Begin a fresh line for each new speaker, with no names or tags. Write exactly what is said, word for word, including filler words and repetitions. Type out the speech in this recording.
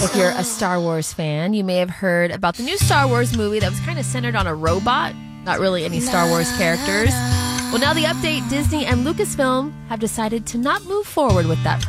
If you're a Star Wars fan, you may have heard about the new Star Wars movie that was kind of centered on a robot, not really any Star Wars characters. Well, now the update, Disney and Lucasfilm have decided to not move forward with that